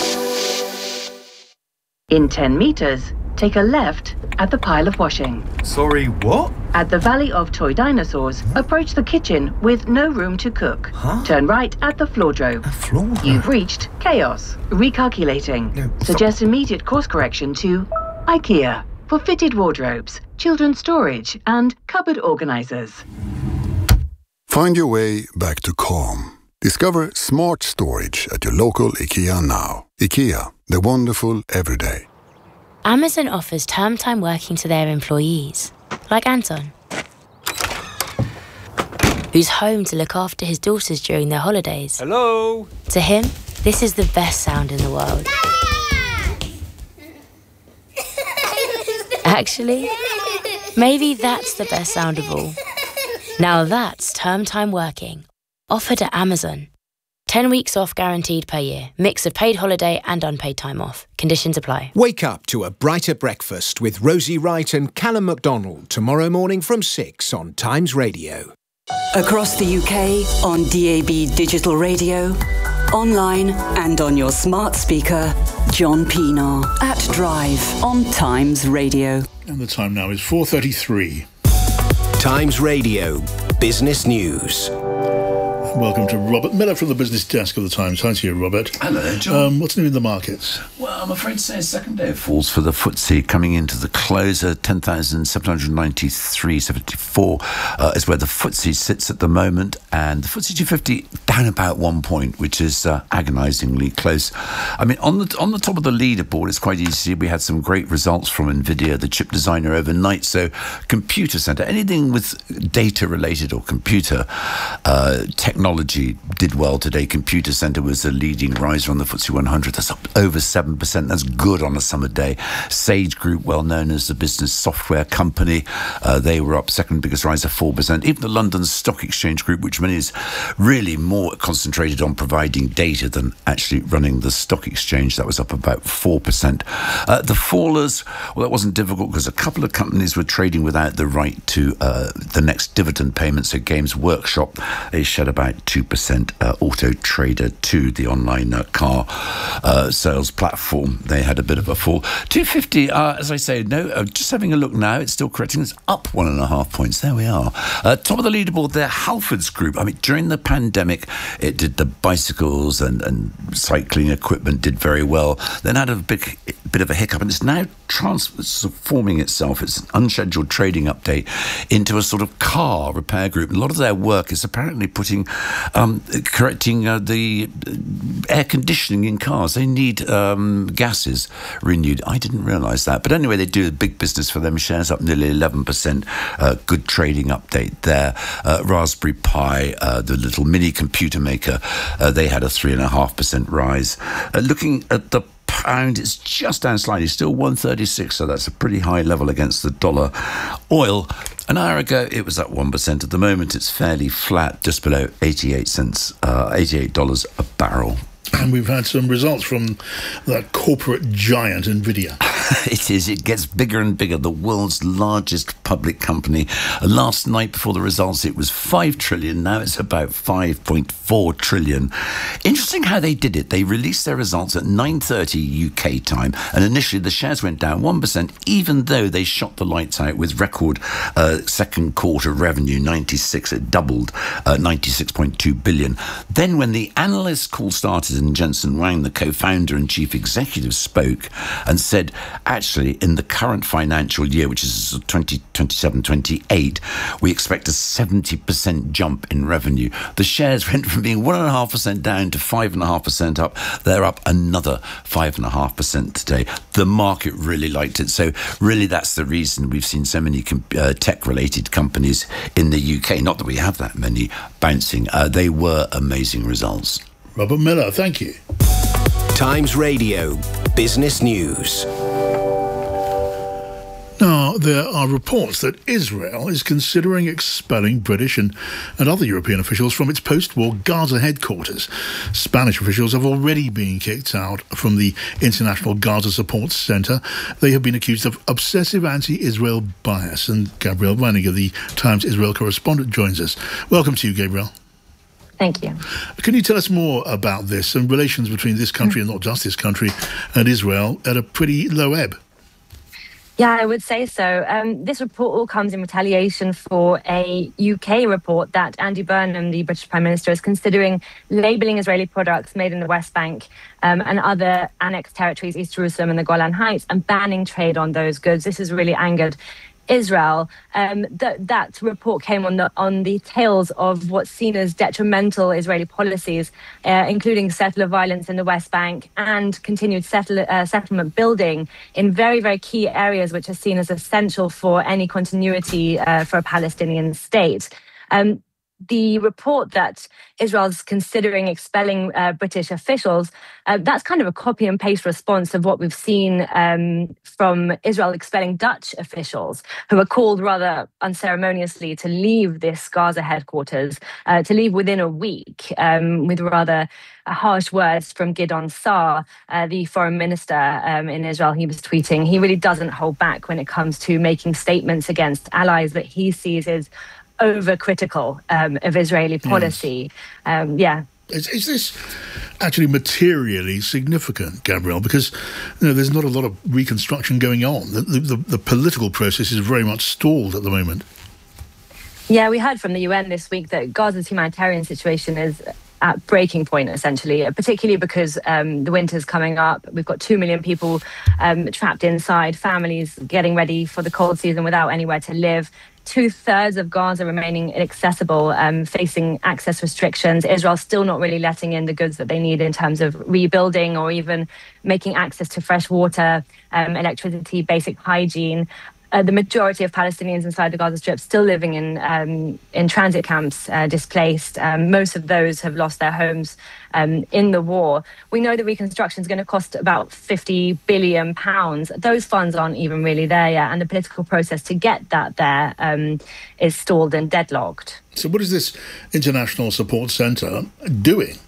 In ten metres, take a left at the pile of washing. Sorry, what? At the Valley of Toy Dinosaurs, approach the kitchen with no room to cook. Huh? Turn right at the floordrobe. A floor? You've reached chaos. Recalculating. No, Suggest immediate course correction to IKEA for fitted wardrobes, children's storage and cupboard organisers. Find your way back to calm. Discover smart storage at your local IKEA now. IKEA, the wonderful everyday. Amazon offers term time working to their employees, like Anton, who's home to look after his daughters during their holidays. Hello? To him, this is the best sound in the world. Actually, maybe that's the best sound of all. Now that's term time working. Offered at Amazon. ten weeks off guaranteed per year. Mix of paid holiday and unpaid time off. Conditions apply. Wake up to a brighter breakfast with Rosie Wright and Callum MacDonald tomorrow morning from six on Times Radio. Across the U K on D A B Digital Radio, online and on your smart speaker, John Pienaar at Drive on Times Radio. And the time now is four thirty-three. Times Radio Business News. Welcome to Robert Miller from the business desk of the Times. Hi to you, Robert. Hello there, John. Um, what's new in the markets? Well, I'm afraid to say a second day of falls for the F T S E coming into the closer. ten thousand seven hundred ninety-three point seven four uh, is where the F T S E sits at the moment, and the F T S E two fifty down about one point, which is uh, agonisingly close. I mean, on the on the top of the leaderboard, it's quite easy to see we had some great results from NVIDIA, the chip designer, overnight. So, computer centre, anything with data related or computer uh, technology did well today. Computer Centre was the leading riser on the F T S E one hundred. That's up over seven percent. That's good on a summer day. Sage Group, well known as the business software company, uh, they were up, second biggest riser, four percent. Even the London Stock Exchange Group, which is really more concentrated on providing data than actually running the stock exchange, that was up about four percent. Uh, the fallers, well, that wasn't difficult because a couple of companies were trading without the right to uh, the next dividend payment. So Games Workshop, they shed about two percent. Uh, Auto Trader two, the online uh, car uh, sales platform, they had a bit of a fall. two fifty, uh, as I say, no, uh, just having a look now, it's still correcting. It's up one and a half points. There we are. Uh, top of the leaderboard there, Halfords Group. I mean, during the pandemic, it did the bicycles and, and cycling equipment did very well. Then had a big bit of a hiccup, and it's now transforming itself. It's an unscheduled trading update into a sort of car repair group. And a lot of their work is apparently putting Um, correcting uh, the air conditioning in cars. They need um, gases renewed. I didn't realise that. But anyway, they do a big business for them. Shares up nearly eleven percent. Uh, good trading update there. Uh, Raspberry Pi, uh, the little mini computer maker, uh, they had a three point five percent rise. Uh, looking at the pound, it's just down slightly, still one thirty-six, so that's a pretty high level against the dollar. Oil, an hour ago, it was up one percent. At the moment, it's fairly flat, just below eighty-eight cents, uh, eighty-eight dollars a barrel. And we've had some results from that corporate giant, NVIDIA. It is. It gets bigger and bigger. The world's largest public company. Last night, before the results, it was five trillion. Now it's about five point four trillion. Interesting how they did it. They released their results at nine thirty U K time, and initially the shares went down one percent, even though they shot the lights out with record uh, second quarter revenue, ninety-six. It doubled, uh, ninety-six point two billion. Then when the analyst call started and Jensen Huang, the co-founder and chief executive, spoke and said, actually, in the current financial year, which is twenty twenty-seven twenty-eight, we expect a seventy percent jump in revenue. The shares went from being one point five percent down to five point five percent up. They're up another five point five percent today. The market really liked it. So really, that's the reason we've seen so many uh, tech-related companies in the U K. Not that we have that many bouncing. Uh, they were amazing results. Robert Miller, thank you. Times Radio Business News. Now, there are reports that Israel is considering expelling British and, and other European officials from its post-war Gaza headquarters. Spanish officials have already been kicked out from the International Gaza Support Centre. They have been accused of obsessive anti-Israel bias. And Gabrielle Weininger, the Times Israel correspondent, joins us. Welcome to you, Gabrielle. Thank you. Can you tell us more about this and relations between this country, and not just this country, and Israel at a pretty low ebb? Yeah, I would say so. Um, this report all comes in retaliation for a U K report that Andy Burnham, the British Prime Minister, is considering labelling Israeli products made in the West Bank um, and other annexed territories, East Jerusalem and the Golan Heights, and banning trade on those goods. This has really angered Israel. Um, that that report came on the on the tails of what's seen as detrimental Israeli policies, uh, including settler violence in the West Bank and continued settle, uh, settlement building in very, very key areas, which are seen as essential for any continuity uh, for a Palestinian state. Um, The report that Israel's considering expelling uh, British officials, uh, that's kind of a copy and paste response of what we've seen um, from Israel expelling Dutch officials who were called rather unceremoniously to leave this Gaza headquarters, uh, to leave within a week um, with rather harsh words from Gideon Saar, uh, the foreign minister um, in Israel. He was tweeting, he really doesn't hold back when it comes to making statements against allies that he sees as overcritical um, of Israeli policy. Yes. Um, yeah. Is, is this actually materially significant, Gabrielle? Because you know, there's not a lot of reconstruction going on. The, the, the political process is very much stalled at the moment. Yeah, we heard from the U N this week that Gaza's humanitarian situation is at breaking point, essentially, particularly because um, the winter's coming up. We've got two million people um, trapped inside, families getting ready for the cold season without anywhere to live. Two-thirds of Gaza remaining inaccessible, um, facing access restrictions. Israel's still not really letting in the goods that they need in terms of rebuilding or even making access to fresh water, um, electricity, basic hygiene. Uh, the majority of Palestinians inside the Gaza Strip still living in um, in transit camps, uh, displaced. Um, most of those have lost their homes um, in the war. We know that reconstruction is going to cost about fifty billion pounds. Those funds aren't even really there yet, and the political process to get that there um, is stalled and deadlocked. So what is this International Support Centre doing?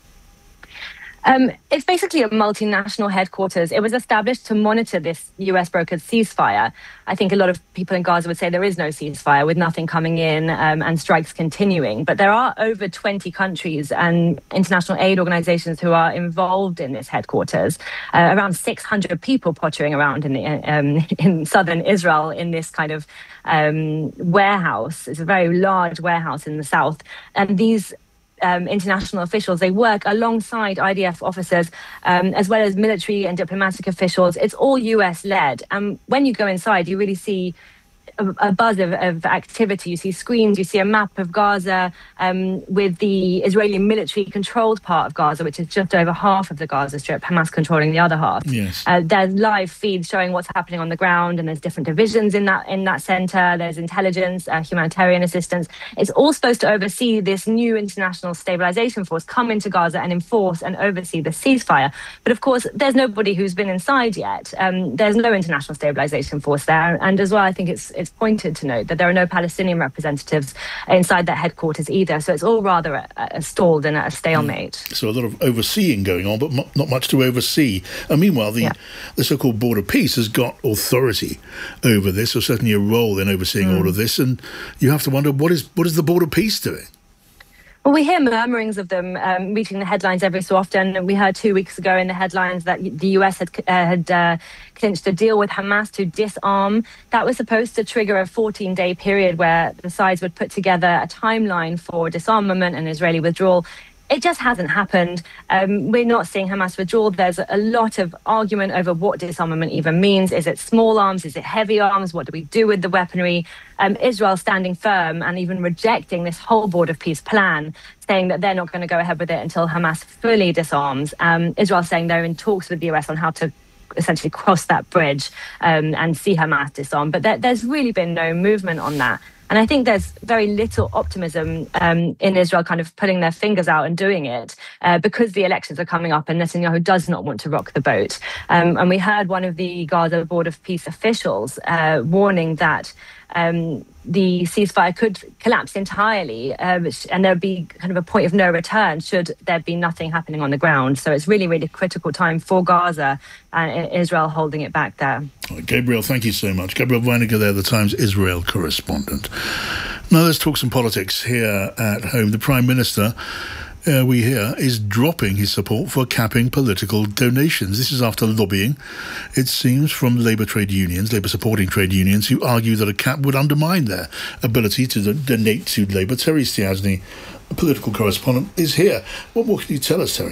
Um, it's basically a multinational headquarters. It was established to monitor this U S brokered ceasefire. I think a lot of people in Gaza would say there is no ceasefire with nothing coming in um, and strikes continuing. But there are over twenty countries and international aid organizations who are involved in this headquarters. Uh, around six hundred people pottering around in, the, um, in southern Israel in this kind of um, warehouse. It's a very large warehouse in the south. And these Um, international officials, they work alongside I D F officers um, as well as military and diplomatic officials. It's all U S led. And when you go inside, you really see a, a buzz of, of activity. You see screens, you see a map of Gaza um, with the Israeli military controlled part of Gaza, which is just over half of the Gaza Strip, Hamas controlling the other half. Yes. Uh, there's live feeds showing what's happening on the ground, and there's different divisions in that in that center. There's intelligence, uh, humanitarian assistance. It's all supposed to oversee this new international stabilization force come into Gaza and enforce and oversee the ceasefire. But of course, there's nobody who's been inside yet. Um, there's no international stabilization force there. And as well, I think it's it's pointed to note that there are no Palestinian representatives inside that headquarters either. So it's all rather a, a stalled and a stalemate. So a lot of overseeing going on, but not much to oversee. And meanwhile, the, yeah. the so-called Border Peace has got authority over this, or certainly a role in overseeing mm. all of this. And you have to wonder, what is what is the Border Peace doing? Well, we hear murmurings of them um, reaching the headlines every so often. We heard two weeks ago in the headlines that the U S had uh, had uh, clinched a deal with Hamas to disarm. That was supposed to trigger a fourteen-day period where the sides would put together a timeline for disarmament and Israeli withdrawal. It just hasn't happened. Um, we're not seeing Hamas withdrawal. There's a lot of argument over what disarmament even means. Is it small arms? Is it heavy arms? What do we do with the weaponry? Um, Israel standing firm and even rejecting this whole Border Peace plan, saying that they're not going to go ahead with it until Hamas fully disarms. Um, Israel saying they're in talks with the U S on how to essentially cross that bridge um, and see Hamas disarm. But there, there's really been no movement on that. And I think there's very little optimism um, in Israel kind of putting their fingers out and doing it uh, because the elections are coming up and Netanyahu does not want to rock the boat. Um, and we heard one of the Gaza Board of Peace officials uh, warning that um, the ceasefire could collapse entirely uh, and there'd be kind of a point of no return should there be nothing happening on the ground. So it's really, really critical time for Gaza and Israel holding it back there. Gabrielle, thank you so much. Gabrielle Weiniger there, the Times Israel correspondent. Now let's talk some politics here at home. The Prime Minister, uh, we hear, is dropping his support for capping political donations. This is after lobbying, it seems, from Labour trade unions, Labour-supporting trade unions, who argue that a cap would undermine their ability to do- donate to Labour. Terry Stiasny, a political correspondent, is here. What more can you tell us, Terry?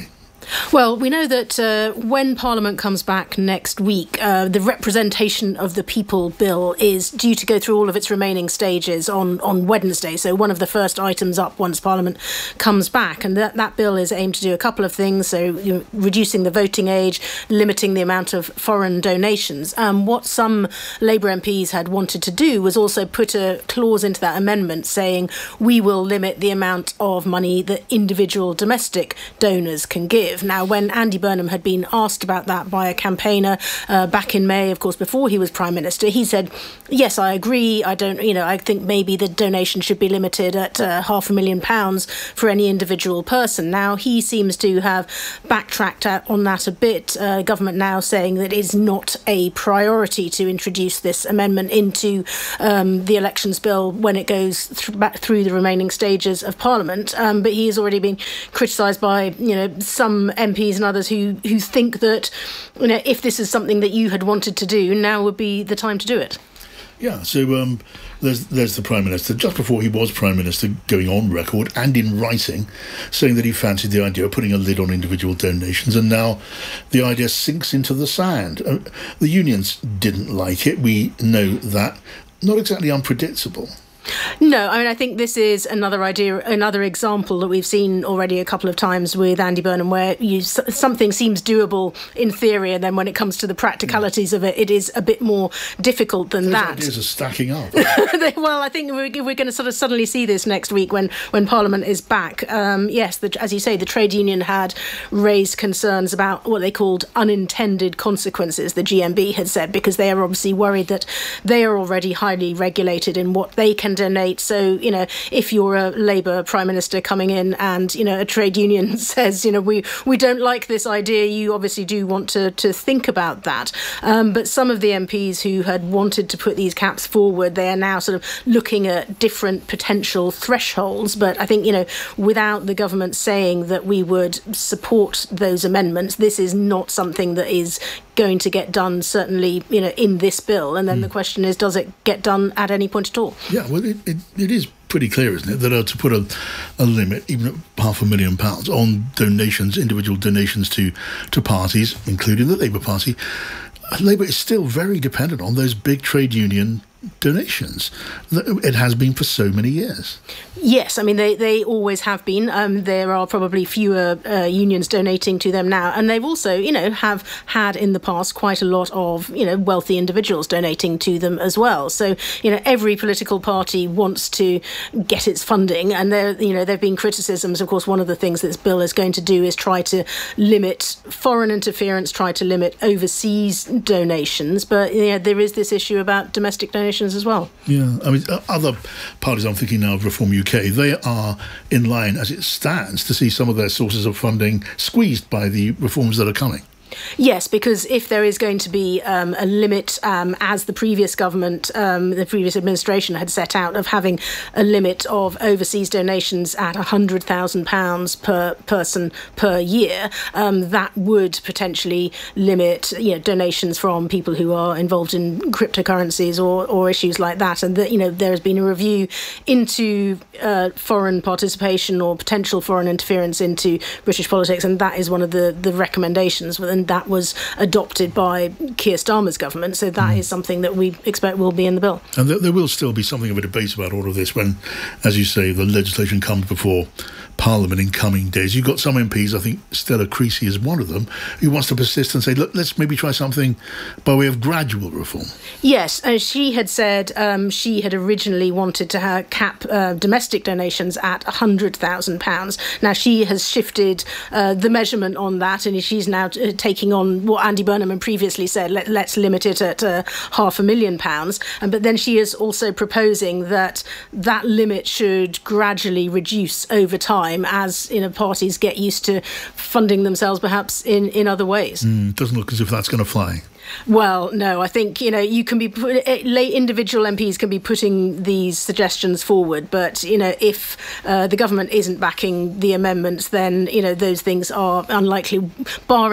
Well, we know that uh, when Parliament comes back next week, uh, the Representation of the People Bill is due to go through all of its remaining stages on, on Wednesday. So one of the first items up once Parliament comes back. And that, that bill is aimed to do a couple of things. So you know, reducing the voting age, limiting the amount of foreign donations. Um, what some Labour M Ps had wanted to do was also put a clause into that amendment saying we will limit the amount of money that individual domestic donors can give. Now, when Andy Burnham had been asked about that by a campaigner uh, back in May, of course, before he was Prime Minister, he said, yes, I agree. I don't, you know, I think maybe the donation should be limited at uh, half a million pounds for any individual person. Now, he seems to have backtracked on that a bit. Uh, government now saying that it's not a priority to introduce this amendment into um, the elections bill when it goes th- back through the remaining stages of Parliament. Um, but he has already been criticised by, you know, some M Ps and others who, who think that, you know, if this is something that you had wanted to do, now would be the time to do it. Yeah, so um, there's there's the Prime Minister, just before he was Prime Minister, going on record and in writing, saying that he fancied the idea of putting a lid on individual donations, and now the idea sinks into the sand. Uh, the unions didn't like it, we know that. Not exactly unpredictable. No, I mean, I think this is another idea, another example that we've seen already a couple of times with Andy Burnham, where you, something seems doable in theory, and then when it comes to the practicalities of it, it is a bit more difficult than Those that. Ideas are stacking up. Well, I think we're, we're going to sort of suddenly see this next week when, when Parliament is back. Um, yes, the, as you say, the trade union had raised concerns about what they called unintended consequences, the G M B had said, because they are obviously worried that they are already highly regulated in what they can donate. So, you know, if you're a Labour Prime Minister coming in and, you know, a trade union says, you know, we, we don't like this idea, you obviously do want to, to think about that. Um, but some of the M Ps who had wanted to put these caps forward, they are now sort of looking at different potential thresholds. But I think, you know, without the government saying that we would support those amendments, this is not something that is going to get done, certainly, you know, in this bill. And then mm. the question is, does it get done at any point at all? Yeah, well, it, it, it is pretty clear, isn't it, that uh, to put a, a limit, even at half a million pounds, on donations, individual donations to, to parties, including the Labour Party, Labour is still very dependent on those big trade union donations. It has been for so many years. Yes, I mean, they, they always have been. Um, there are probably fewer uh, unions donating to them now. And they've also, you know, have had in the past quite a lot of, you know, wealthy individuals donating to them as well. So, you know, every political party wants to get its funding. And there, you know, there have been criticisms. Of course, one of the things this bill is going to do is try to limit foreign interference, try to limit overseas donations. But, you know, there is this issue about domestic donations as well. Yeah, I mean, other parties, I'm thinking now of Reform U K, they are in line as it stands to see some of their sources of funding squeezed by the reforms that are coming. Yes, because if there is going to be um, a limit, um, as the previous government, um, the previous administration had set out, of having a limit of overseas donations at one hundred thousand pounds per person per year, um, that would potentially limit, you know, donations from people who are involved in cryptocurrencies or, or issues like that. And that, you know, there has been a review into uh, foreign participation or potential foreign interference into British politics, and that is one of the, the recommendations. And that was adopted by Keir Starmer's government, so that mm. is something that we expect will be in the bill. And there, there will still be something of a debate about all of this when, as you say, the legislation comes before Parliament in coming days. You've got some M Ps, I think Stella Creasy is one of them, who wants to persist and say, look, let's maybe try something by way of gradual reform. Yes, and she had said um, she had originally wanted to have cap uh, domestic donations at one hundred thousand pounds. Now, she has shifted uh, the measurement on that, and she's now uh, taking on what Andy Burnham had previously said, Let, let's limit it at uh, half a million pounds. And, but then she is also proposing that that limit should gradually reduce over time, as, you know, parties get used to funding themselves perhaps in, in other ways. Mm, it doesn't look as if that's going to fly. Well, no, I think, you know, you can be put, individual M Ps can be putting these suggestions forward, but, you know, if uh, the government isn't backing the amendments, then, you know, those things are unlikely, barring a massive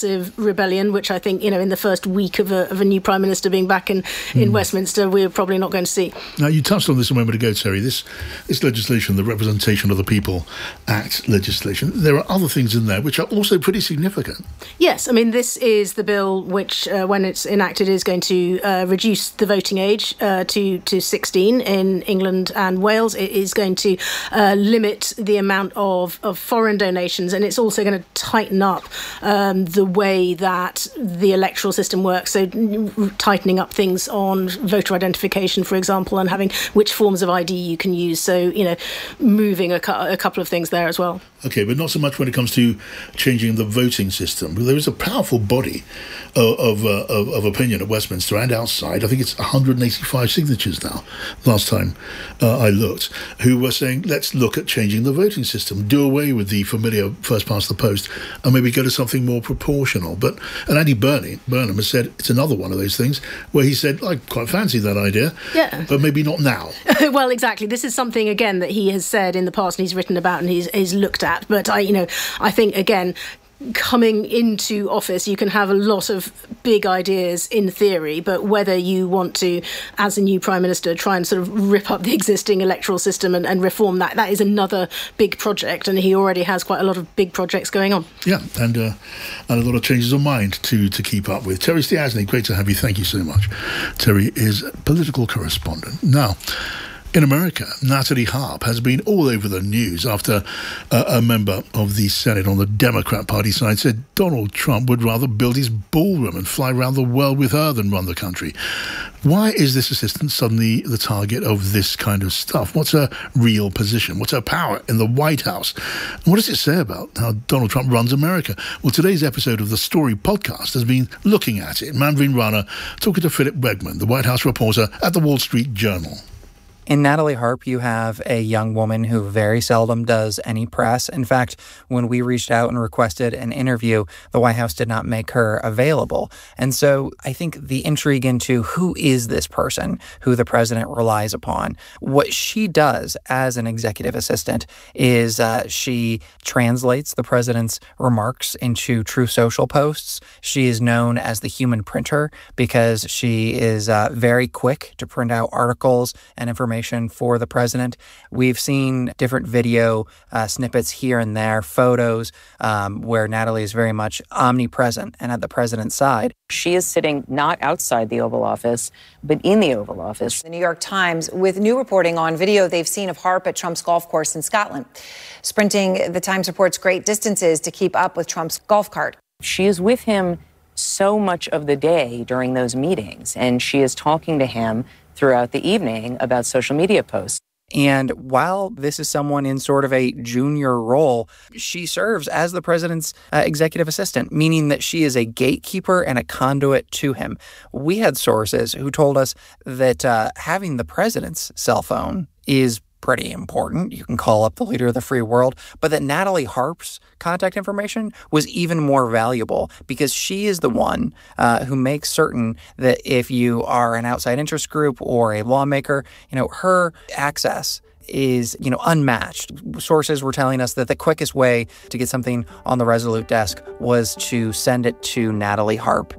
massive rebellion, which I think, you know, in the first week of a, of a new Prime Minister being back in, in mm. Westminster, we're probably not going to see. Now, you touched on this a moment ago, Terry. This, this legislation, the Representation of the People Act legislation, there are other things in there which are also pretty significant. Yes, I mean, this is the bill which, uh, when it's enacted, is going to uh, reduce the voting age uh, to, to sixteen in England and Wales. It is going to uh, limit the amount of, of foreign donations, and it's also going to tighten up um, the way that the electoral system works. So tightening up things on voter identification, for example, and having which forms of I D you can use. So, you know, moving a, cu- a couple of things there as well. OK, but not so much when it comes to changing the voting system. There is a powerful body of, of, uh, of, of opinion at Westminster and outside. I think it's one hundred eighty-five signatures now, last time uh, I looked, who were saying, let's look at changing the voting system, do away with the familiar first past the post and maybe go to something more proportional. But and Andy Burnham, Burnham has said it's another one of those things where he said, I quite fancy that idea, yeah, but maybe not now. Well, exactly. This is something, again, that he has said in the past and he's written about and he's, he's looked at. But I, you know, I think, again, coming into office, you can have a lot of big ideas in theory, but whether you want to, as a new Prime Minister, try and sort of rip up the existing electoral system and, and reform that, that is another big project, and he already has quite a lot of big projects going on. Yeah, and uh, and a lot of changes of mind to, to keep up with. Terry Stiasny, great to have you. Thank you so much. Terry is a political correspondent. Now, in America, Natalie Harp has been all over the news after uh, a member of the Senate on the Democrat Party side said Donald Trump would rather build his ballroom and fly around the world with her than run the country. Why is this assistant suddenly the target of this kind of stuff? What's her real position? What's her power in the White House? And what does it say about how Donald Trump runs America? Well, today's episode of the Story podcast has been looking at it. Manveen Rana talking to Philip Wegman, the White House reporter at the Wall Street Journal. In Natalie Harp, you have a young woman who very seldom does any press. In fact, when we reached out and requested an interview, the White House did not make her available. And so I think the intrigue into who is this person who the president relies upon, what she does as an executive assistant is uh, she translates the president's remarks into Truth Social posts. She is known as the human printer because she is uh, very quick to print out articles and information for the president. We've seen different video uh, snippets here and there, photos um, where Natalie is very much omnipresent and at the president's side. She is sitting not outside the Oval Office, but in the Oval Office. The New York Times with new reporting on video they've seen of Harp at Trump's golf course in Scotland, sprinting, the Times reports, great distances to keep up with Trump's golf cart. She is with him so much of the day during those meetings, and she is talking to him throughout the evening about social media posts. And while this is someone in sort of a junior role, she serves as the president's uh, executive assistant, meaning that she is a gatekeeper and a conduit to him. We had sources who told us that uh, having the president's cell phone is pretty important. You can call up the leader of the free world, but that Natalie Harp's contact information was even more valuable because she is the one uh, who makes certain that if you are an outside interest group or a lawmaker, you know, her access is, you know, unmatched. Sources were telling us that the quickest way to get something on the Resolute desk was to send it to Natalie Harp.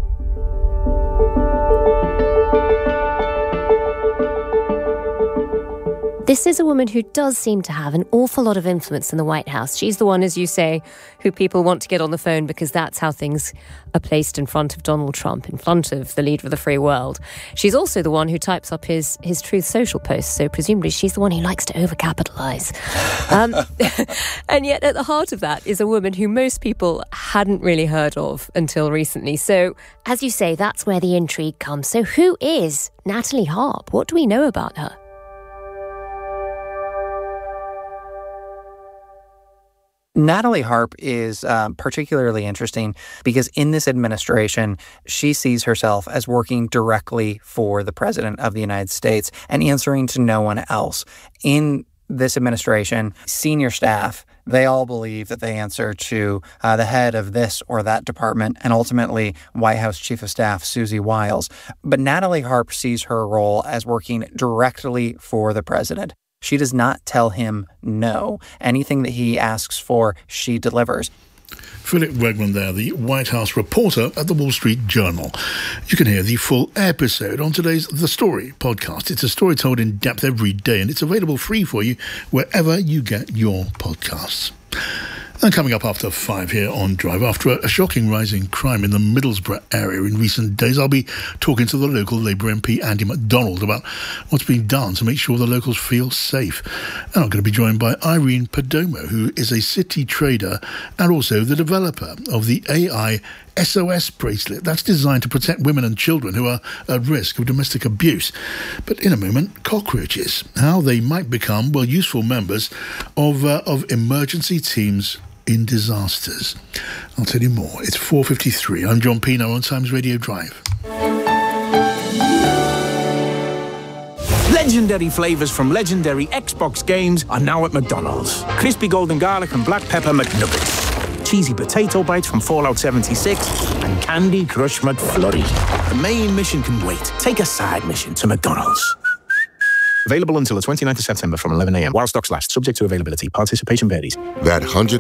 This is a woman who does seem to have an awful lot of influence in the White House. She's the one, as you say, who people want to get on the phone because that's how things are placed in front of Donald Trump, in front of the leader of the free world. She's also the one who types up his, his Truth Social posts, so presumably she's the one who likes to overcapitalise. Um, and yet at the heart of that is a woman who most people hadn't really heard of until recently. So, as you say, that's where the intrigue comes. So who is Natalie Harp? What do we know about her? Natalie Harp is um, particularly interesting because in this administration, she sees herself as working directly for the president of the United States and answering to no one else. In this administration, senior staff, they all believe that they answer to uh, the head of this or that department and ultimately White House Chief of Staff Susie Wiles. But Natalie Harp sees her role as working directly for the president. She does not tell him no. Anything that he asks for, she delivers. Philip Wegman there, the White House reporter at the Wall Street Journal. You can hear the full episode on today's The Story podcast. It's a story told in depth every day, and it's available free for you wherever you get your podcasts. And coming up after five here on Drive, after a, a shocking rise in crime in the Middlesbrough area in recent days, I'll be talking to the local Labour M P Andy MacDonald about what's being done to make sure the locals feel safe. And I'm going to be joined by Irene Perdomo, who is a city trader and also the developer of the A I S O S bracelet that's designed to protect women and children who are at risk of domestic abuse. But in a moment, cockroaches, how they might become, well, useful members of uh, of emergency teams in disasters. I'll tell you more. It's four fifty-three. I'm John Pino on Times Radio Drive. Legendary flavours from legendary Xbox games are now at McDonald's. Crispy golden garlic and black pepper McNuggets. Cheesy potato bites from Fallout seventy-six. And Candy Crush McFlurry. The main mission can wait. Take a side mission to McDonald's. Available until the twenty-ninth of September from eleven a.m. while stocks last. Subject to availability. Participation varies. That one hundred